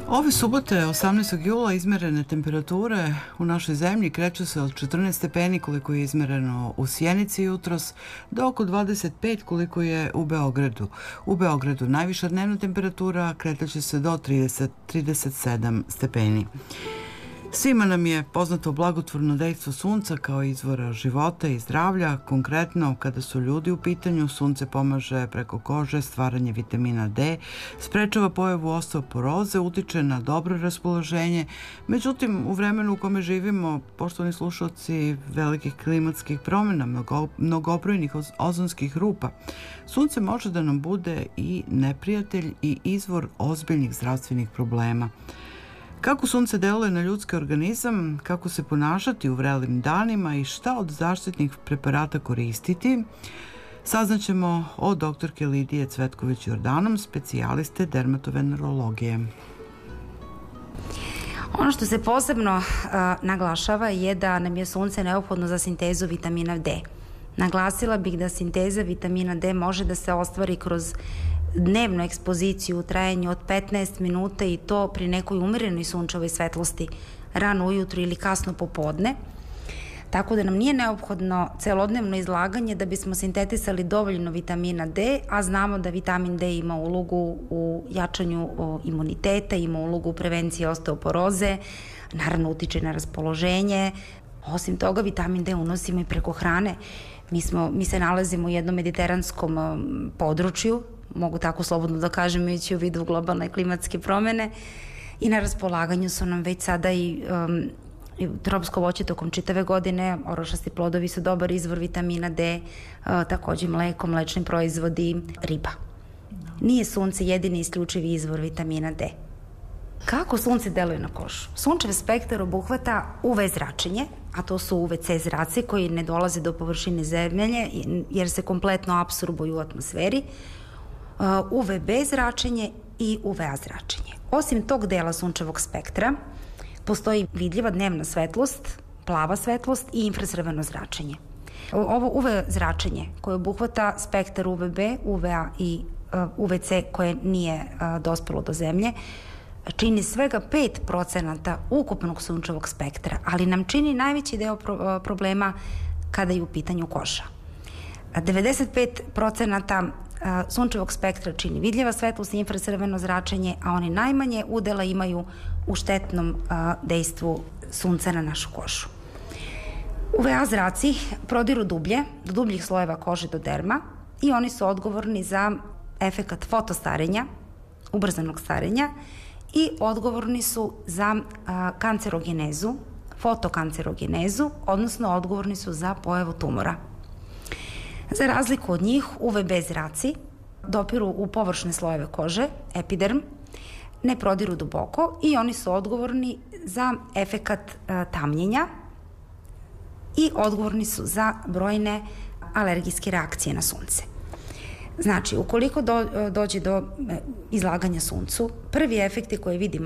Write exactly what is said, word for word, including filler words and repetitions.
Ove subote, osamnaestog jula, izmerene temperature u našoj zemlji kreću se od četrnaest stepeni koliko je izmereno u Sjenici jutros do oko dvadeset pet koliko je u Beogradu. U Beogradu najviša dnevna temperatura kretaće se do trideset do trideset sedam stepeni. Svima nam je poznato blagotvorno dejstvo sunca kao izvora života i zdravlja. Konkretno, kada su ljudi u pitanju, sunce pomaže preko kože stvaranje vitamina D, sprečava pojavu osteoporoze, utiče na dobro raspoloženje. Međutim, u vremenu u kome živimo, poštovani slušalci, velikih klimatskih promjena, mnogo, mnogobrojnih ozonskih rupa, sunce može da nam bude i neprijatelj i izvor ozbiljnih zdravstvenih problema. Kako sunce deluje na ljudski organizam, kako se ponašati u vrelim danima i šta od zaštitnih preparata koristiti, saznaćemo od doktorke Lidije Cvetković-Jordanom, specijaliste dermatovenerologije. Ono što se posebno uh, naglašava je da nam je sunce neophodno za sintezu vitamina D. Naglasila bih da sinteza vitamina D može da se ostvari kroz dnevnu ekspoziciju u trajanju od petnaest minuta i to pri nekoj umirenoj sunčevoj svetlosti rano ujutru ili kasno popodne. Tako da nam nije neophodno celodnevno izlaganje da bismo sintetisali dovoljno vitamina D, a znamo da vitamin D ima ulogu u jačanju imuniteta, ima ulogu u prevenciji osteoporoze, naravno utiče na raspoloženje. Osim toga, vitamin D unosimo i preko hrane. Mi, smo, mi se nalazimo u jednom mediteranskom području, mogu tako slobodno da kažem, imajući u vidu globalne klimatske promene, i na raspolaganju su nam već sada i um, tropsko voće tokom čitave godine, orošasti plodovi su dobar izvor vitamina D, uh, takođe mleko, mlečni proizvodi, riba. Nije sunce jedini isključivi izvor vitamina D. Kako sunce deluje na kožu? Sunčev spektar obuhvata U V zračenje, a to su U V C zraci koji ne dolaze do površine zemlje jer se kompletno apsorbuju u atmosferi, U V B zračenje i U V A zračenje. Osim tog dela sunčevog spektra, postoji vidljiva dnevna svetlost, plava svetlost i infracrveno zračenje. Ovo U V zračenje koje obuhvata spektar U V B, U V A i U V C koje nije dospelo do zemlje, čini svega pet procenata ukupnog sunčevog spektra, ali nam čini najveći deo pro- problema kada je u pitanju koža. devedeset pet procenata sunčevog spektra čini vidljiva svetlost i infracrveno zračenje, a oni najmanje udela imaju u štetnom dejstvu sunca na našu kožu. U V A zraci prodiru dublje, do dubljih slojeva kože do derma i oni su odgovorni za efekat fotostarenja, ubrzanog starenja, i odgovorni su za a, kancerogenezu, fotokancerogenezu, odnosno odgovorni su za pojavu tumora. Za razliku od njih, U V B zraci dopiru u površne slojeve kože, epiderm, ne prodiru duboko i oni su odgovorni za efekat a, tamnjenja i odgovorni su za brojne alergijske reakcije na sunce. Znači, ukoliko do, dođe do izlaganja suncu, prvi efekti koje vidimo